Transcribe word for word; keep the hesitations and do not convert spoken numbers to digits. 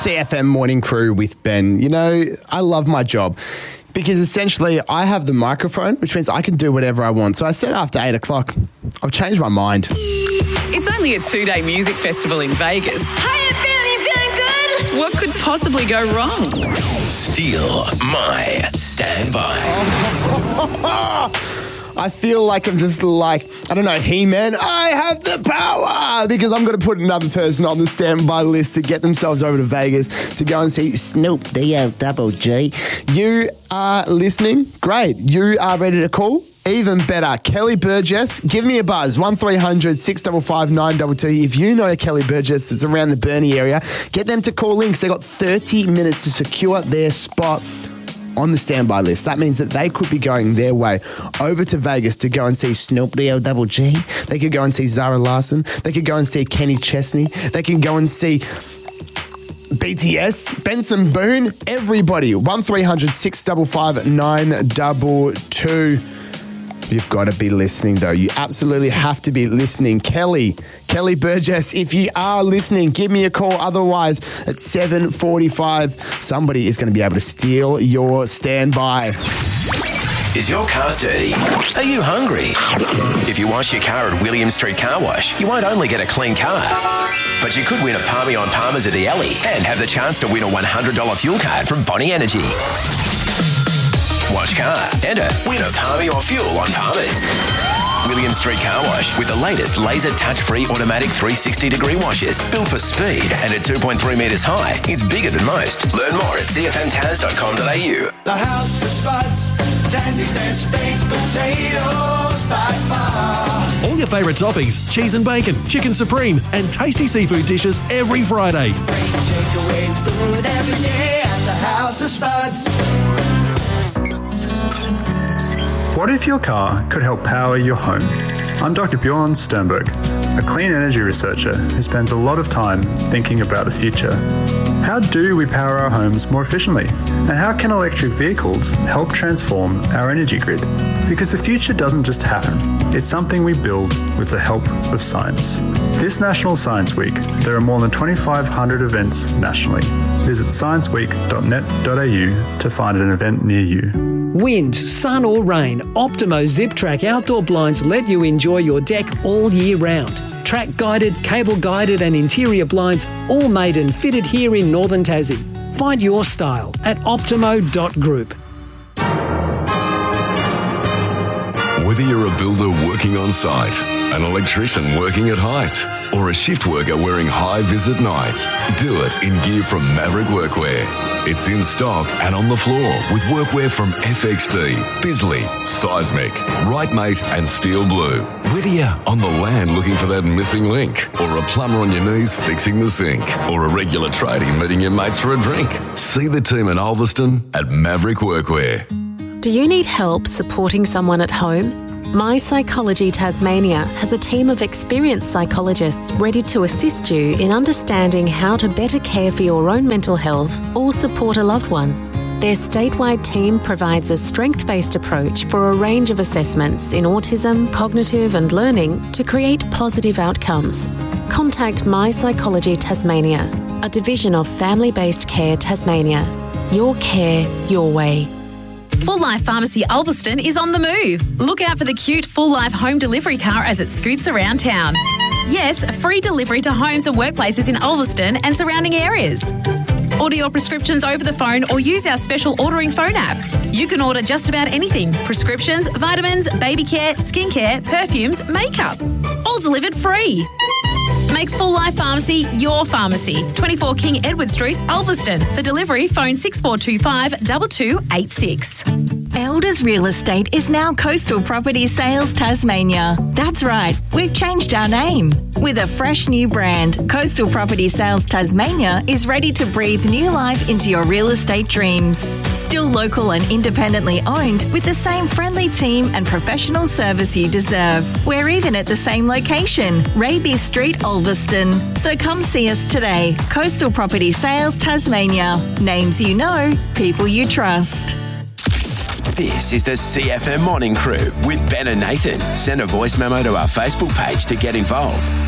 C F M Morning Crew with Ben. You know, I love my job because essentially I have the microphone, which means I can do whatever I want. So I said after eight o'clock, I've changed my mind. It's only a two-day music festival in Vegas. How you feeling? You feeling good? What could possibly go wrong? Steal my standby. I feel like I'm just like, I don't know, He-Man, I have the power, because I'm going to put another person on the standby list to get themselves over to Vegas to go and see Snoop D O Double G. You are listening? Great. You are ready to call? Even better. Kelly Burgess, give me a buzz. one three hundred six five five nine two two. If you know Kelly Burgess that's around the Burnie area, get them to call in because they've got thirty minutes to secure their spot on the standby list. That means that they could be going their way over to Vegas to go and see Snoop D O Double G. They could go and see Zara Larsson. They could go and see Kenny Chesney. They can go and see B T S, Benson Boone, everybody. one three hundred six five five nine two two. You've got to be listening, though. You absolutely have to be listening. Kelly, Kelly Burgess, if you are listening, give me a call. Otherwise, at seven forty-five, somebody is going to be able to steal your standby. Is your car dirty? Are you hungry? If you wash your car at William Street Car Wash, you won't only get a clean car, but you could win a Palmy on Palmers at the Alley and have the chance to win a one hundred dollars fuel card from Bonnie Energy. Wash car. Enter. Win a Palmy or fuel on Palmers. William Street Car Wash with the latest laser touch-free automatic three sixty degree washes. Built for speed and at two point three metres high. It's bigger than most. Learn more at c f m taz dot com dot a u. The House of Spuds, Tassie's best baked potatoes by far. All your favourite toppings, cheese and bacon, chicken supreme and tasty seafood dishes every Friday. Great takeaway food every day at the House of Spuds. What if your car could help power your home? I'm Doctor Bjorn Sternberg, a clean energy researcher who spends a lot of time thinking about the future. How do we power our homes more efficiently? And how can electric vehicles help transform our energy grid? Because the future doesn't just happen, it's something we build with the help of science. This National Science Week, there are more than twenty-five hundred events nationally. Visit science week dot net dot a u to find an event near you. Wind, sun or rain, Optimo Zip Track outdoor blinds let you enjoy your deck all year round. Track guided, cable guided and interior blinds all made and fitted here in Northern Tassie. Find your style at optimo dot group. Whether you're a builder working on site, an electrician working at height, or a shift worker wearing high-vis at night, do it in gear from Maverick Workwear. It's in stock and on the floor with workwear from F X D, Bisley, Seismic, Rightmate and Steel Blue. Whether you're on the land looking for that missing link, or a plumber on your knees fixing the sink, or a regular tradie meeting your mates for a drink, see the team in Ulverston at Maverick Workwear. Do you need help supporting someone at home? My Psychology Tasmania has a team of experienced psychologists ready to assist you in understanding how to better care for your own mental health or support a loved one. Their statewide team provides a strength-based approach for a range of assessments in autism, cognitive and learning to create positive outcomes. Contact My Psychology Tasmania, a division of Family-Based Care Tasmania. Your care, your way. Full Life Pharmacy Ulverston is on the move. Look out for the cute Full Life home delivery car as it scoots around town. Yes, free delivery to homes and workplaces in Ulverston and surrounding areas. Order your prescriptions over the phone or use our special ordering phone app. You can order just about anything. Prescriptions, vitamins, baby care, skincare, perfumes, makeup. All delivered free. Make Full Life Pharmacy your pharmacy. twenty-four King Edward Street, Ulverston. For delivery, phone six four two five, two two eight six. Elders Real Estate is now Coastal Property Sales Tasmania. That's right, we've changed our name. With a fresh new brand, Coastal Property Sales Tasmania is ready to breathe new life into your real estate dreams. Still local and independently owned with the same friendly team and professional service you deserve. We're even at the same location, Raby Street, Ulverston. So come see us today. Coastal Property Sales Tasmania. Names you know, people you trust. This is the C F M Morning Crew with Ben and Nathan. Send a voice memo to our Facebook page to get involved.